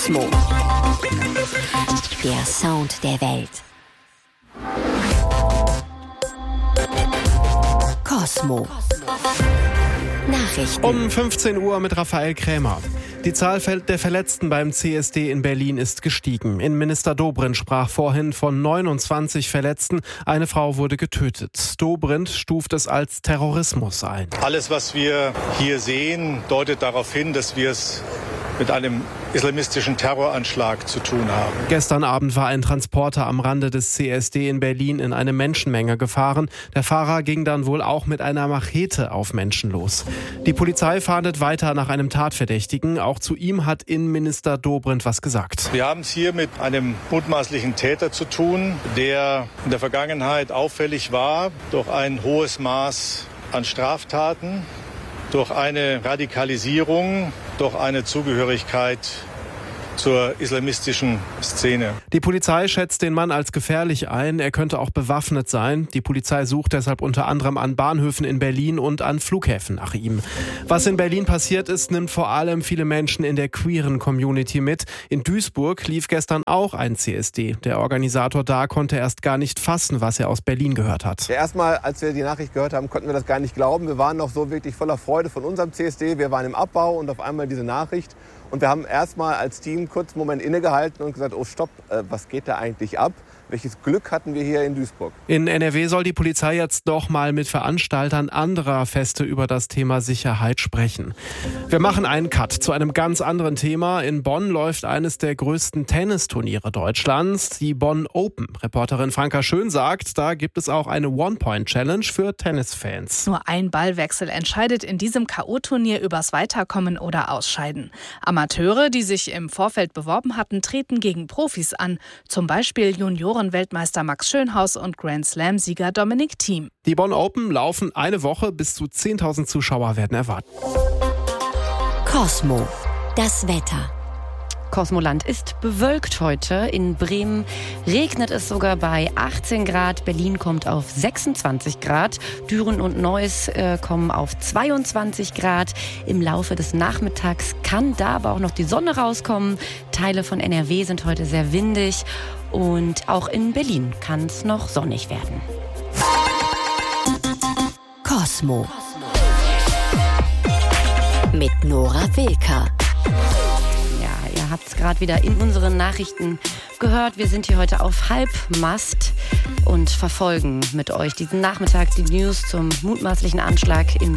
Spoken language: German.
Kosmo. Der Sound der Welt. Kosmo. Nachrichten. Um 15 Uhr mit Raphael Krämer. Die Zahl der Verletzten beim CSD in Berlin ist gestiegen. Innenminister Dobrindt sprach vorhin von 29 Verletzten. Eine Frau wurde getötet. Dobrindt stuft es als Terrorismus ein. Alles, was wir hier sehen, deutet darauf hin, dass wir es mit einem islamistischen Terroranschlag zu tun haben. Gestern Abend war ein Transporter am Rande des CSD in Berlin in eine Menschenmenge gefahren. Der Fahrer ging dann wohl auch mit einer Machete auf Menschen los. Die Polizei fahndet weiter nach einem Tatverdächtigen. Auch zu ihm hat Innenminister Dobrindt was gesagt. Wir haben es hier mit einem mutmaßlichen Täter zu tun, der in der Vergangenheit auffällig war durch ein hohes Maß an Straftaten, durch eine Radikalisierung, durch eine Zugehörigkeit zur islamistischen Szene. Die Polizei schätzt den Mann als gefährlich ein. Er könnte auch bewaffnet sein. Die Polizei sucht deshalb unter anderem an Bahnhöfen in Berlin und an Flughäfen nach ihm. Was in Berlin passiert ist, nimmt vor allem viele Menschen in der queeren Community mit. In Duisburg lief gestern auch ein CSD. Der Organisator da konnte erst gar nicht fassen, was er aus Berlin gehört hat. Ja, erstmal, als wir die Nachricht gehört haben, konnten wir das gar nicht glauben. Wir waren noch so wirklich voller Freude von unserem CSD. Wir waren im Abbau und auf einmal diese Nachricht. Und wir haben erstmal als Team kurz einen Moment innegehalten und gesagt, oh stopp, was geht da eigentlich ab? Welches Glück hatten wir hier in Duisburg? In NRW soll die Polizei jetzt doch mal mit Veranstaltern anderer Feste über das Thema Sicherheit sprechen. Wir machen einen Cut zu einem ganz anderen Thema. In Bonn läuft eines der größten Tennisturniere Deutschlands, die Bonn Open. Reporterin Franka Schön sagt, da gibt es auch eine One-Point-Challenge für Tennisfans. Nur ein Ballwechsel entscheidet in diesem K.O.-Turnier übers Weiterkommen oder Ausscheiden. Amateure, die sich im Vorfeld beworben hatten, treten gegen Profis an. Zum Beispiel Junioren-Weltmeister Max Schönhaus und Grand-Slam-Sieger Dominic Thiem. Die Bonn Open laufen eine Woche, bis zu 10.000 Zuschauer werden erwartet. Kosmo. Das Wetter. Kosmoland ist bewölkt heute. In Bremen regnet es sogar bei 18 Grad. Berlin kommt auf 26 Grad. Düren und Neuss kommen auf 22 Grad. Im Laufe des Nachmittags kann da aber auch noch die Sonne rauskommen. Teile von NRW sind heute sehr windig. Und auch in Berlin kann es noch sonnig werden. Kosmo. Mit Nora Wilker. Ihr habt es gerade wieder in unseren Nachrichten gehört. Wir sind hier heute auf Halbmast und verfolgen mit euch diesen Nachmittag die News zum mutmaßlichen Anschlag in